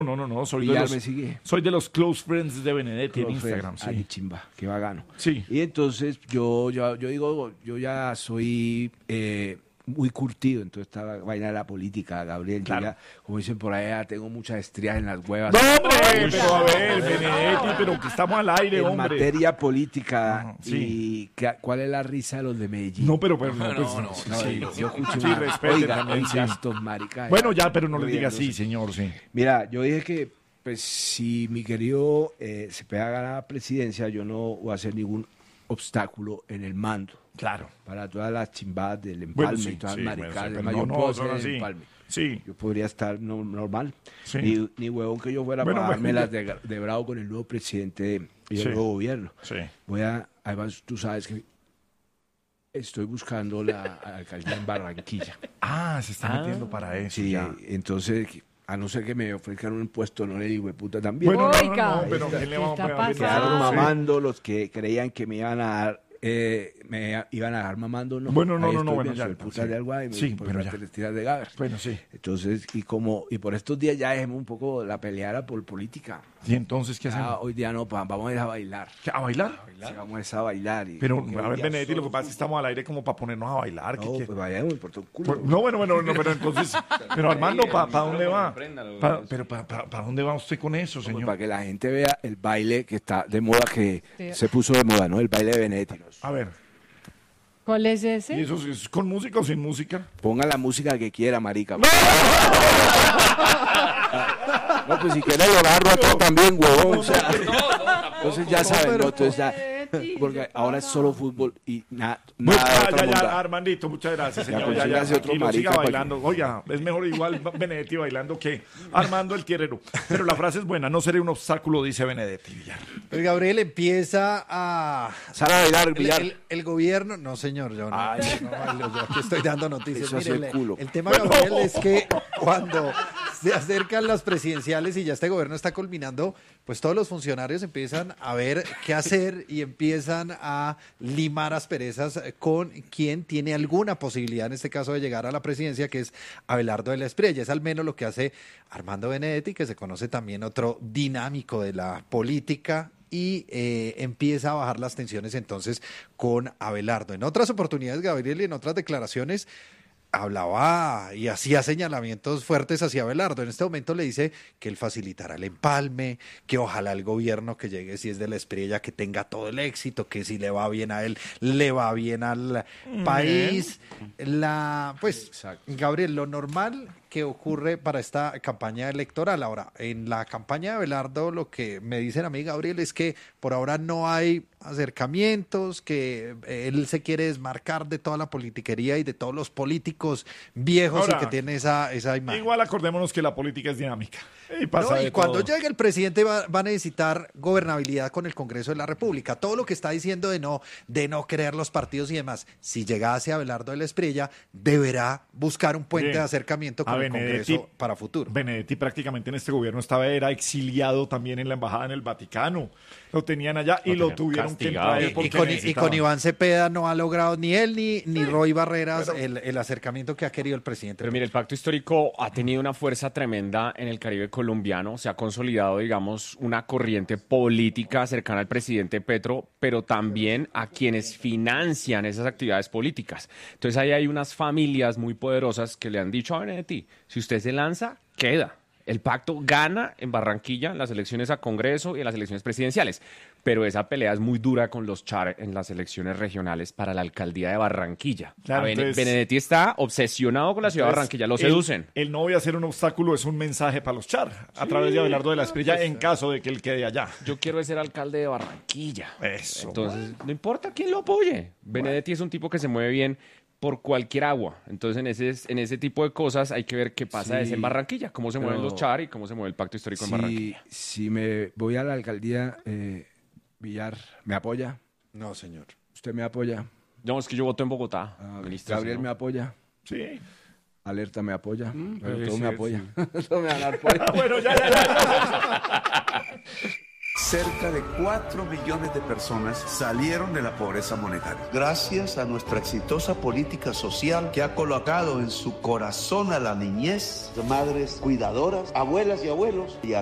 No, Villar me sigue. soy de los close friends de Benedetti en Profe, Instagram, sí. ay, chimba, qué bacano. Sí. Y entonces yo digo, yo ya soy muy curtido en toda esta vaina de la política, Gabriel. Claro. Yo ya, como dicen por allá, tengo muchas estrías en las huevas. ¡No, hombre! Pero a ver, Benedetti, pero que estamos al aire, En hombre. materia política, Ajá, sí. y ¿cuál es la risa de los de Medellín? No, pero no, pues, No, sí. yo escucho Sí, respete oiga, también, sí. estos maricas. Bueno, ya, pero no le diga riéndose. así, señor, sí. Mira, yo dije que, pues, si mi querido se pega a ganar la presidencia, yo no voy a hacer ningún obstáculo en el mando. Claro. Para todas las chimbadas del empalme Bueno, sí, y todas sí, las maricadas. pero Además, no, yo no, puedo son hacer así. el empalme. Sí. Yo podría estar normal. Sí. Ni huevón que yo fuera Bueno, para bueno, dármelas ya. de bravo con el nuevo presidente y el Sí. nuevo gobierno. Sí. Además, tú sabes que estoy buscando la alcaldía en Barranquilla. Ah, se está metiendo para eso, Sí, ya. entonces, a no ser que me ofrezcan un puesto, no le digo de puta también. Bueno, Oiga, pero ¿qué ¿quién le está vamos a pasando? pedir? Quedaron Sí. mamando los que creían que me iban a dar, me iban a dejar mamando, no. Bueno, no, Ahí no, no, estoy bueno, bien, ya, soy puta sí. de Alguá y me Sí, por pero las ya. telestiras de Gaber. Bueno, sí. Entonces, y por estos días ya dejemos un poco la peleada por política. ¿Y entonces qué Ya, hacemos? hoy día no, vamos a bailar. ¿A bailar? Sí, vamos a bailar. Pero, porque a hoy ver, día Benedetti, lo solo que pasa es que estamos al aire como para ponernos a bailar. ¿qué No, quiere? pues vayamos, me importa un culo. Pues, no, bueno, no, pero entonces, pero Armando, ¿para dónde va? Pero ¿para dónde va usted con eso, Pues señor? para que la gente vea el baile que está de moda, que Sí. se puso de moda, ¿no? El baile de Benedetti. A ver, ¿Cuál es ¿y ese? eso es con música o sin música? Ponga la música que quiera, marica. No, pues si quiere lo agarro acá también, huevón. O sea, entonces ya saben, ¿no? Entonces ya, porque ahora es solo fútbol y Bueno, nada de otra ya, monda. Armandito, muchas gracias, Ya, señor. consígase otro tranquilo, siga marica para bailando. Oiga, es mejor igual Benedetti bailando que Armando el Quierero. Pero la frase es buena, no seré un obstáculo, dice Benedetti Villar. El Gabriel empieza a... Sale a bailar, Villar. El gobierno... No, señor, yo no. Ay. No bailo, yo aquí estoy dando noticias. Eso hace Mire, el culo. el tema, Gabriel, es que cuando se acercan las presidenciales y ya este gobierno está culminando, pues todos los funcionarios empiezan a ver qué hacer y empiezan a limar asperezas con quien tiene alguna posibilidad, en este caso, de llegar a la presidencia, que es Abelardo de la Espriella. Es al menos lo que hace Armando Benedetti, que se conoce también otro dinámico de la política, y empieza a bajar las tensiones entonces con Abelardo. En otras oportunidades, Gabriel, y en otras declaraciones, hablaba y hacía señalamientos fuertes hacia Abelardo. En este momento le dice que él facilitará el empalme, que ojalá el gobierno que llegue, si es de la Espriella, que tenga todo el éxito, que si le va bien a él, le va bien al país. Pues, Exacto. Gabriel, lo normal que ocurre para esta campaña electoral. Ahora, en la campaña de Abelardo, lo que me dicen a mí, Gabriel, es que por ahora no hay acercamientos, que él se quiere desmarcar de toda la politiquería y de todos los políticos viejos Ahora, y que tiene esa imagen. Igual acordémonos que la política es dinámica. Y pasa No, y de cuando todo. llegue el presidente va a necesitar gobernabilidad con el Congreso de la República. Todo lo que está diciendo de no creer los partidos y demás, si llegase Abelardo de la Espriella, deberá buscar un puente Bien. de acercamiento con A el Benedetti- Congreso para futuro. Benedetti prácticamente en este gobierno era exiliado también en la embajada en el Vaticano. Lo tenían allá y lo tuvieron que castigado. traer Y porque con necesitaban. Iván Cepeda no ha logrado ni él ni Roy Barreras el acercamiento que ha querido el presidente. Pero mire, el pacto histórico ha tenido una fuerza tremenda en el Caribe colombiano. Se ha consolidado, digamos, una corriente política cercana al presidente Petro, pero también a quienes financian esas actividades políticas. Entonces ahí hay unas familias muy poderosas que le han dicho a Benedetti, si usted se lanza, queda. El pacto gana en Barranquilla en las elecciones a Congreso y en las elecciones presidenciales, pero esa pelea es muy dura con los Char en las elecciones regionales para la alcaldía de Barranquilla. Claro, entonces- Benedetti está obsesionado con la ciudad de Barranquilla, lo seducen. El no voy a ser un obstáculo es un mensaje para los Char a través de Abelardo de la Espriella en caso de que él quede allá. Yo quiero ser alcalde de Barranquilla. Eso. Entonces, no importa quién lo apoye. Benedetti es un tipo que se mueve bien por cualquier agua. Entonces, en ese tipo de cosas hay que ver qué pasa Sí, es en Barranquilla, cómo se mueven pero los Char y cómo se mueve el pacto histórico en Barranquilla. Si me voy a la alcaldía, Villar, ¿me apoya? No, señor. ¿Usted me apoya? No, es que yo voto en Bogotá. ministro, Gabriel ¿no? me apoya. Sí. Alerta me apoya. Pero todo sí, me apoya. Todo me van a dar apoyo. Bueno, ya. Cerca de 4 4 millones de personas salieron de la pobreza monetaria. Gracias a nuestra exitosa política social que ha colocado en su corazón a la niñez, madres cuidadoras, abuelas y abuelos, y a